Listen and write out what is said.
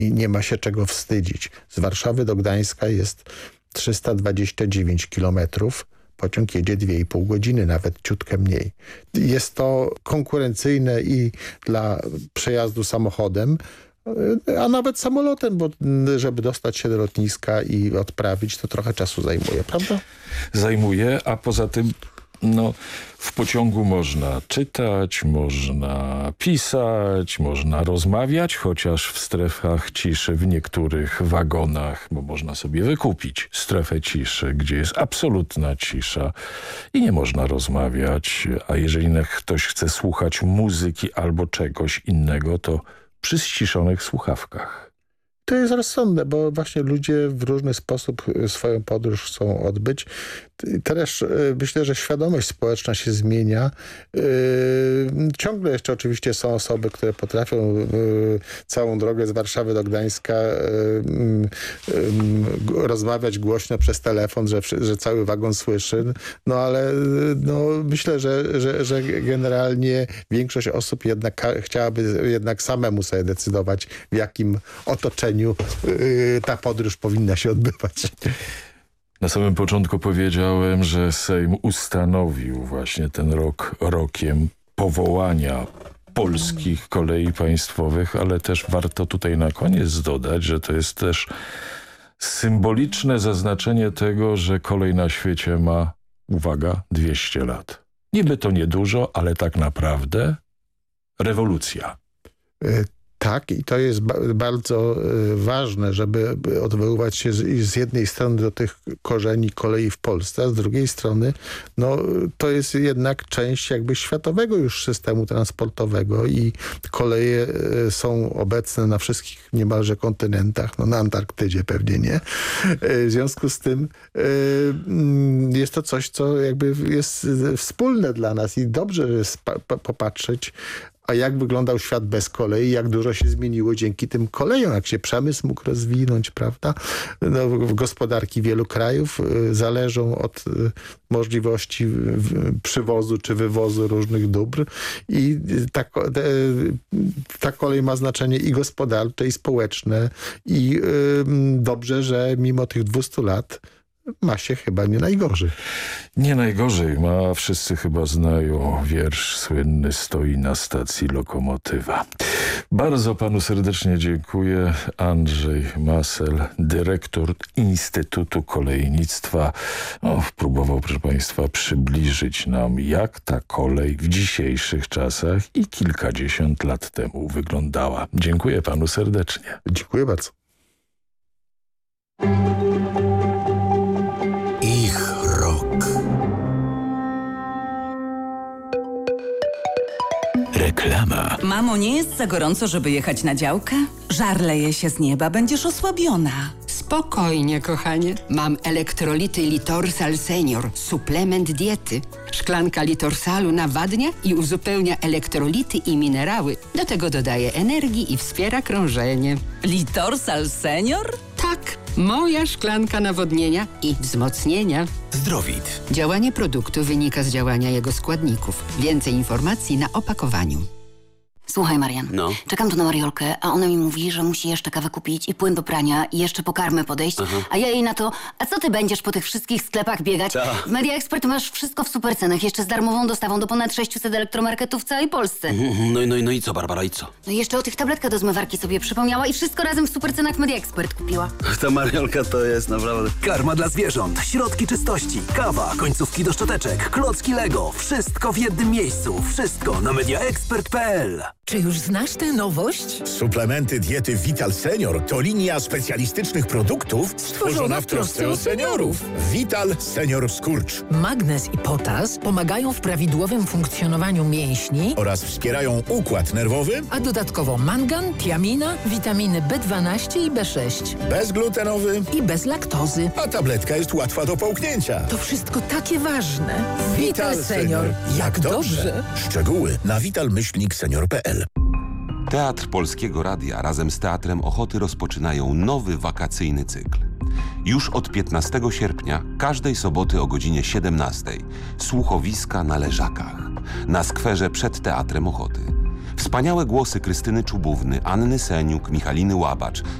i nie ma się czego wstydzić. Z Warszawy do Gdańska jest 329 kilometrów. Pociąg jedzie 2,5 godziny, nawet ciutkę mniej. Jest to konkurencyjne i dla przejazdu samochodem, a nawet samolotem, bo żeby dostać się do lotniska i odprawić, to trochę czasu zajmuje, prawda? Zajmuje, a poza tym w pociągu można czytać, można pisać, można rozmawiać, chociaż w strefach ciszy w niektórych wagonach, bo można sobie wykupić strefę ciszy, gdzie jest absolutna cisza i nie można rozmawiać, a jeżeli ktoś chce słuchać muzyki albo czegoś innego, to przy ściszonych słuchawkach. To jest rozsądne, bo właśnie ludzie w różny sposób swoją podróż chcą odbyć. Też myślę, że świadomość społeczna się zmienia. Ciągle jeszcze oczywiście są osoby, które potrafią całą drogę z Warszawy do Gdańska rozmawiać głośno przez telefon, że cały wagon słyszy. No ale myślę, że generalnie większość osób jednak chciałaby jednak samemu sobie decydować, w jakim otoczeniu ta podróż powinna się odbywać. Na samym początku powiedziałem, że Sejm ustanowił właśnie ten rok rokiem powołania polskich kolei państwowych, ale też warto tutaj na koniec dodać, że to jest też symboliczne zaznaczenie tego, że kolej na świecie ma, uwaga, 200 lat. Niby to niedużo, ale tak naprawdę rewolucja. Tak, i to jest bardzo ważne, żeby odwoływać się z jednej strony do tych korzeni kolei w Polsce, a z drugiej strony to jest jednak część jakby światowego już systemu transportowego i koleje są obecne na wszystkich niemalże kontynentach, na Antarktydzie pewnie nie. W związku z tym jest to coś, co jakby jest wspólne dla nas i dobrze jest popatrzeć, a jak wyglądał świat bez kolei, jak dużo się zmieniło dzięki tym kolejom, jak się przemysł mógł rozwinąć, prawda? Gospodarki wielu krajów zależą od możliwości przywozu czy wywozu różnych dóbr i ta kolej ma znaczenie i gospodarcze, i społeczne i dobrze, że mimo tych 200 lat ma się chyba nie najgorzej. Nie najgorzej ma. Wszyscy chyba znają wiersz słynny "Stoi na stacji lokomotywa". Bardzo panu serdecznie dziękuję. Andrzej Masel, dyrektor Instytutu Kolejnictwa. Próbował, proszę państwa, przybliżyć nam, jak ta kolej w dzisiejszych czasach i kilkadziesiąt lat temu wyglądała. Dziękuję panu serdecznie. Dziękuję bardzo. Ich rok. Reklama. Mamo, nie jest za gorąco, żeby jechać na działkę? Żar leje się z nieba, będziesz osłabiona. Spokojnie, kochanie. Mam elektrolity Litorsal Senior, suplement diety. Szklanka Litorsalu nawadnia i uzupełnia elektrolity i minerały. Do tego dodaje energii i wspiera krążenie. Litorsal Senior? Tak, moja szklanka nawodnienia i wzmocnienia. Zdrowit. Działanie produktu wynika z działania jego składników. Więcej informacji na opakowaniu. Słuchaj, Marian, No. czekam tu na Mariolkę, a ona mi mówi, że musi jeszcze kawę kupić i płyn do prania i jeszcze po karmę podejść, a ja jej na to, a co ty będziesz po tych wszystkich sklepach biegać? Ta. W Media Expert masz wszystko w supercenach, jeszcze z darmową dostawą do ponad 600 elektromarketów w całej Polsce. No i co, Barbara, i co? No i jeszcze o tych tabletkach do zmywarki sobie przypomniała i wszystko razem w supercenach Media Expert kupiła. Ta Mariolka to jest naprawdę... Karma dla zwierząt, środki czystości, kawa, końcówki do szczoteczek, klocki Lego. Wszystko w jednym miejscu. Wszystko na mediaexpert.pl. Czy już znasz tę nowość? Suplementy diety Vital Senior to linia specjalistycznych produktów stworzona w trosce o seniorów. Vital Senior Skurcz. Magnez i potas pomagają w prawidłowym funkcjonowaniu mięśni Oraz wspierają układ nerwowy. a dodatkowo mangan, tiamina, witaminy B12 i B6 Bezglutenowy. i bez laktozy. A tabletka jest łatwa do połknięcia. To wszystko takie ważne. Vital Senior. Jak dobrze. Szczegóły na vital-senior.pl. Teatr Polskiego Radia razem z Teatrem Ochoty rozpoczynają nowy wakacyjny cykl. Już od 15 sierpnia każdej soboty o godzinie 17 słuchowiska na Leżakach, na skwerze przed Teatrem Ochoty. Wspaniałe głosy Krystyny Czubówny, Anny Seniuk, Michaliny Łabacz,